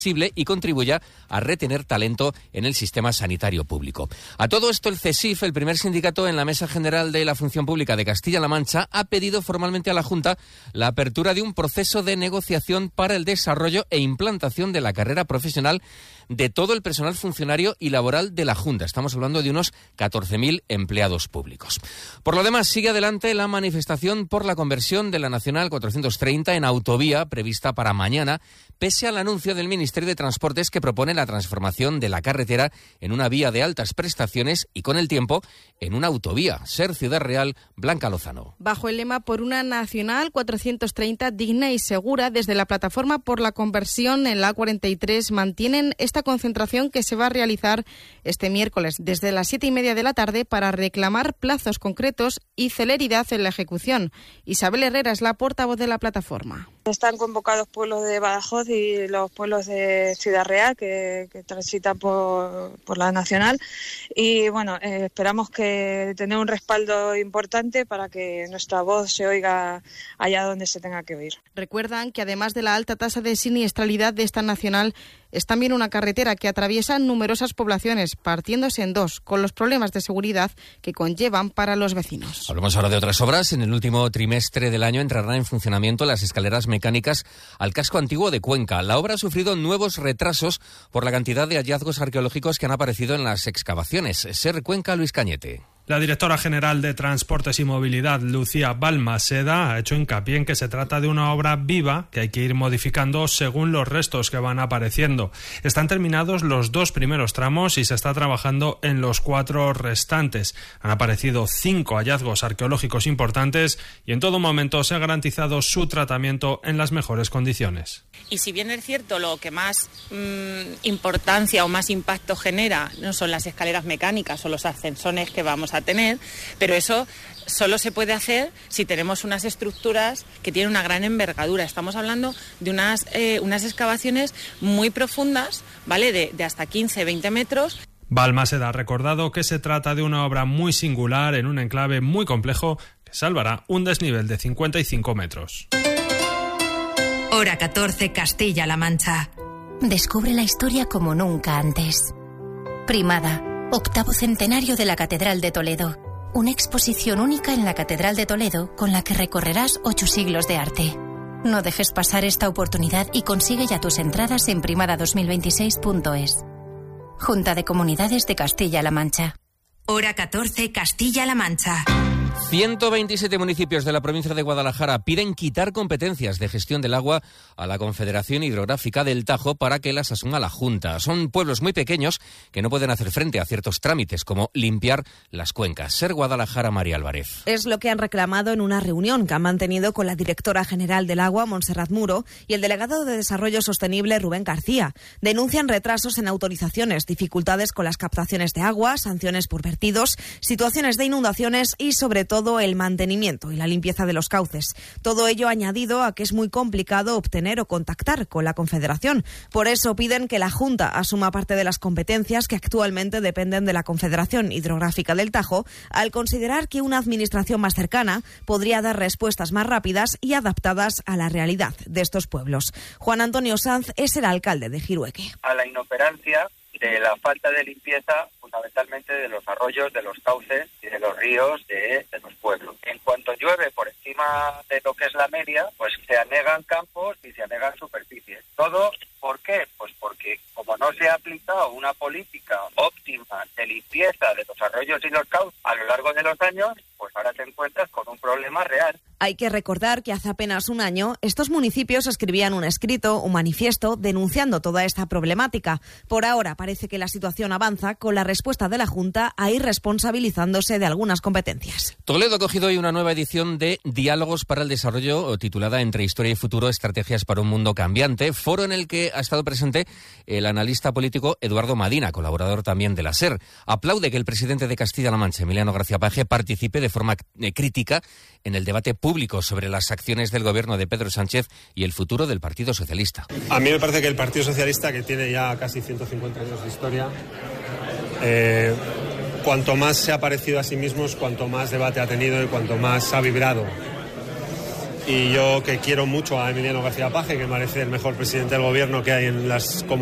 y contribuya a retener talento en el sistema sanitario público. A todo esto, el CESIF, el primer sindicato en la Mesa General de la Función Pública de Castilla-La Mancha, ha pedido formalmente a la Junta la apertura de un proceso de negociación para el desarrollo e implantación de la carrera profesional de todo el personal funcionario y laboral de la Junta. Estamos hablando de unos 14.000 empleados públicos. Por lo demás, sigue adelante la manifestación por la conversión de la Nacional 430 en autovía prevista para mañana, pese al anuncio del Ministerio de Transportes que propone la transformación de la carretera en una vía de altas prestaciones y, con el tiempo, en una autovía. Ser Ciudad Real, Blanca Lozano. Bajo el lema por una Nacional 430 digna y segura, desde la plataforma por la conversión en la A43 mantienen esta concentración que se va a realizar este miércoles desde las 7:30 de la tarde para reclamar plazos concretos y celeridad en la ejecución. Isabel Herrera es la portavoz de la plataforma. Están convocados pueblos de Badajoz y los pueblos de Ciudad Real que transitan por la Nacional y bueno, esperamos que tener un respaldo importante para que nuestra voz se oiga allá donde se tenga que oír. Recuerdan que además de la alta tasa de siniestralidad de esta Nacional, es también una carretera que atraviesa numerosas poblaciones, partiéndose en dos, con los problemas de seguridad que conllevan para los vecinos. Hablamos ahora de otras obras. En el último trimestre del año entrarán en funcionamiento las escaleras mecánicas al casco antiguo de Cuenca. La obra ha sufrido nuevos retrasos por la cantidad de hallazgos arqueológicos que han aparecido en las excavaciones. Ser Cuenca, Luis Cañete. La directora general de Transportes y Movilidad, Lucía Balmaseda, ha hecho hincapié en que se trata de una obra viva que hay que ir modificando según los restos que van apareciendo. Están terminados los 2 primeros tramos y se está trabajando en los 4 restantes. Han aparecido 5 hallazgos arqueológicos importantes y en todo momento se ha garantizado su tratamiento en las mejores condiciones. Y si bien es cierto, lo que más importancia o más impacto genera no son las escaleras mecánicas o los ascensores que vamos a tener, pero eso solo se puede hacer si tenemos unas estructuras que tienen una gran envergadura. Estamos hablando de unas excavaciones muy profundas, ¿vale? De hasta 15-20 metros. Balmaseda ha recordado que se trata de una obra muy singular en un enclave muy complejo que salvará un desnivel de 55 metros. Hora 14, Castilla-La Mancha. Descubre la historia como nunca antes. Primada, 8º centenario de la Catedral de Toledo. Una exposición única en la Catedral de Toledo con la que recorrerás 8 siglos de arte. No dejes pasar esta oportunidad y consigue ya tus entradas en primada2026.es. Junta de Comunidades de Castilla-La Mancha. Hora 14, Castilla-La Mancha. 127 municipios de la provincia de Guadalajara piden quitar competencias de gestión del agua a la Confederación Hidrográfica del Tajo para que las asuma la Junta. Son pueblos muy pequeños que no pueden hacer frente a ciertos trámites como limpiar las cuencas. Ser Guadalajara, María Álvarez. Es lo que han reclamado en una reunión que han mantenido con la directora general del agua, Montserrat Muro, y el delegado de Desarrollo Sostenible, Rubén García. Denuncian retrasos en autorizaciones, dificultades con las captaciones de agua, sanciones por vertidos, situaciones de inundaciones y, sobre todo, el mantenimiento y la limpieza de los cauces. Todo ello añadido a que es muy complicado obtener o contactar con la Confederación. Por eso piden que la Junta asuma parte de las competencias que actualmente dependen de la Confederación Hidrográfica del Tajo, al considerar que una administración más cercana podría dar respuestas más rápidas y adaptadas a la realidad de estos pueblos. Juan Antonio Sanz es el alcalde de Jirueque. A la inoperancia de la falta de limpieza, fundamentalmente de los arroyos, de los cauces y de los ríos de los pueblos. En cuanto llueve por encima de lo que es la media, pues se anegan campos y se anegan superficies. ¿Todo por qué? Pues porque como no se ha aplicado una política óptima de limpieza de los arroyos y los cauces a lo largo de los años, pues ahora te encuentras con un problema real. Hay que recordar que hace apenas un año estos municipios escribían un escrito, un manifiesto, denunciando toda esta problemática. Por ahora parece que la situación avanza con la respuesta de la Junta a ir responsabilizándose de algunas competencias. Toledo ha cogido hoy una nueva edición de Diálogos para el Desarrollo, titulada Entre Historia y Futuro, Estrategias para un Mundo Cambiante, foro en el que ha estado presente el analista político Eduardo Madina, colaborador también de la SER. Aplaude que el presidente de Castilla-La Mancha, Emiliano García Paje, participe de forma crítica en el debate público sobre las acciones del gobierno de Pedro Sánchez y el futuro del Partido Socialista. A mí me parece que el Partido Socialista, que tiene ya casi 150 años de historia, cuanto más se ha parecido a sí mismos, cuanto más debate ha tenido y cuanto más ha vibrado y yo que quiero mucho a Emiliano García Paje, que me parece el mejor presidente del gobierno que hay en las comunidades